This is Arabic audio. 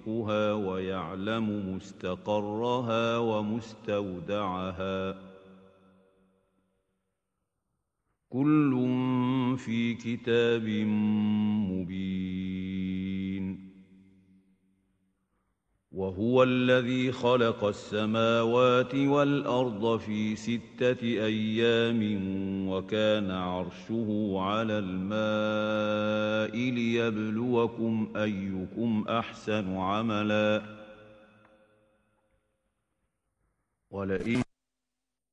رزقها ويعلم مستقرها ومستودعها كل في كتاب مبين وهو الذي خلق السماوات والأرض في 6 أيام وكان عرشه على الماء ليبلوكم أيكم أحسن عملا ولئن